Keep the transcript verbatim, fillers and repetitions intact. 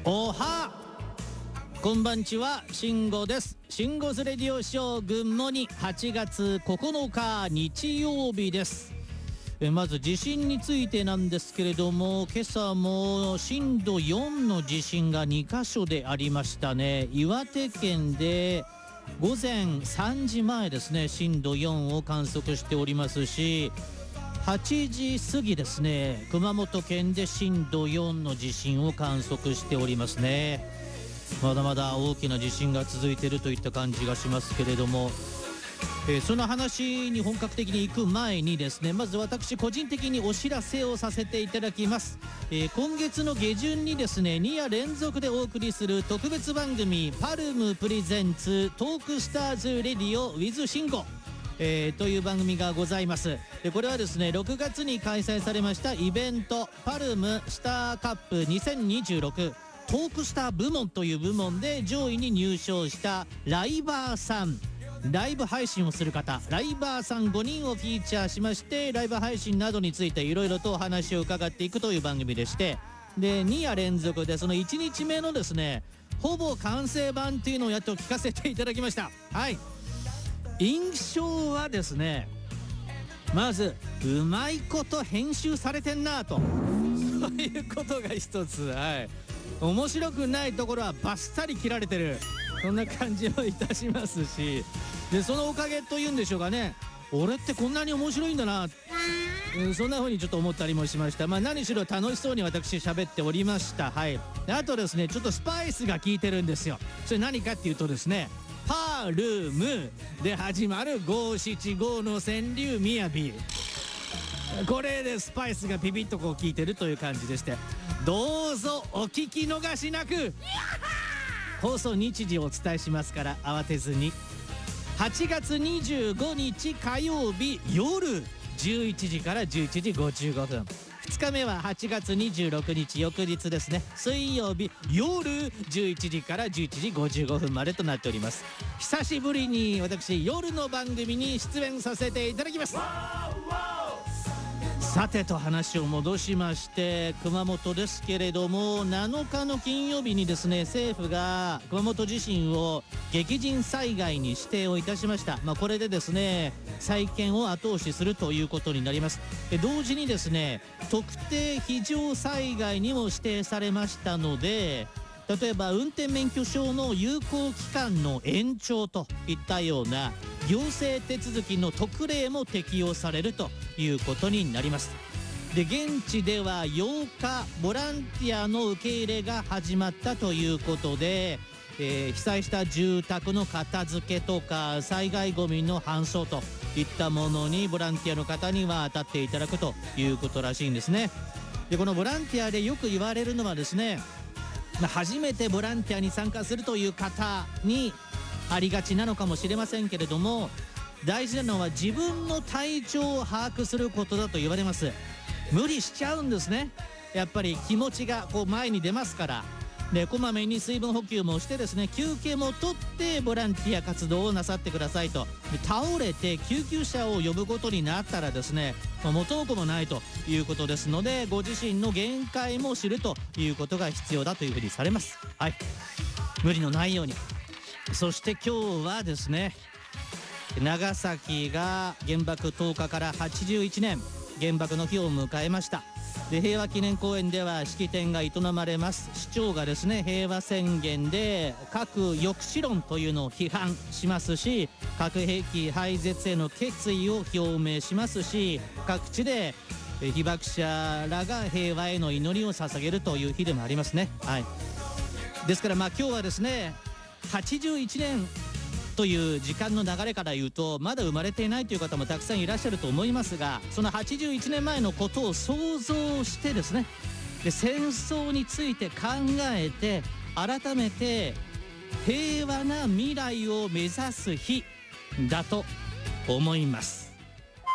おはこんばんちは、慎吾です。慎吾スレディオショーグンモニはちがつここのか日曜日です。えまず地震についてなんですけれども、今朝も震度よんの地震がにかしょでありましたね。岩手県で午前さんじまえですね、震度よんを観測しておりますし、はちじ過ぎですね、熊本県で震度よんの地震を観測しておりますね。まだまだ大きな地震が続いているといった感じがしますけれども、えー、その話に本格的に行く前にですね、まず私個人的にお知らせをさせていただきます。えー、今月の下旬にですね、に夜連続でお送りする特別番組パルムプレゼンツトークスターズレディオ with 慎吾、えー、という番組がございます。でこれはですね、ろくがつに開催されましたイベントパルムスターカップにせんにじゅうろくトークスター部門という部門で上位に入賞したライバーさん、ライブ配信をする方、ライバーさんごにんをフィーチャーしまして、ライブ配信などについていろいろとお話を伺っていくという番組でして、でに夜連続でそのいちにちめのですね、ほぼ完成版っていうのをやっと聞かせていただきました。はい、印象はですね、まずうまいこと編集されてんなと、そういうことが一つ、はい、面白くないところはバッサリ切られてる、そんな感じもいたしますし、でそのおかげというんでしょうかね、俺ってこんなに面白いんだな、うん、そんな風にちょっと思ったりもしました。まあ何しろ楽しそうに私喋っておりました。はい、であとですね、ちょっとスパイスが効いてるんですよ。それ何かっていうとですね、パルムで始まるごしちごの川柳みやび、これでスパイスがピピッとこう効いてるという感じでして、どうぞお聞き逃しなく。放送日時をお伝えしますから慌てずに。はちがつにじゅうごにち火曜日夜じゅういちじからじゅういちじごじゅうごふん、ふつかめははちがつにじゅうろくにち翌日ですね、水曜日夜じゅういちじからじゅういちじごじゅうごふんまでとなっております。久しぶりに私夜の番組に出演させていただきます。さてと話を戻しまして、熊本ですけれども、なのかの金曜日にですね、政府が熊本地震を激甚災害に指定をいたしました。まあ、これでですね、再建を後押しするということになります。同時にですね、特定非常災害にも指定されましたので、例えば運転免許証の有効期間の延長といったような行政手続きの特例も適用されるということになります。で現地ではようかボランティアの受け入れが始まったということで、えー、被災した住宅の片付けとか災害ごみの搬送といったものにボランティアの方には当たっていただくということらしいんですね。でこのボランティアでよく言われるのはですね、初めてボランティアに参加するという方にありがちなのかもしれませんけれども、大事なのは自分の体調を把握することだと言われます。無理しちゃうんですね、やっぱり気持ちがこう前に出ますから。でこまめに水分補給もしてですね、休憩もとってボランティア活動をなさってくださいと。で倒れて救急車を呼ぶことになったらですね、まあ、元も子もないということですので、ご自身の限界も知るということが必要だというふうにされます。はい、無理のないように。そして今日はですね、長崎が原爆投下からはちじゅういちねん、原爆の日を迎えました。で平和記念公園では式典が営まれます。市長がですね、平和宣言で核抑止論というのを批判しますし、核兵器廃絶への決意を表明しますし、各地で被爆者らが平和への祈りを捧げるという日でもありますね。はい、ですからまあ今日はですね、はちじゅういちねんという時間の流れから言うと、まだ生まれていないという方もたくさんいらっしゃると思いますが、そのはちじゅういちねんまえのことを想像してですね、で戦争について考えて改めて平和な未来を目指す日だと思います。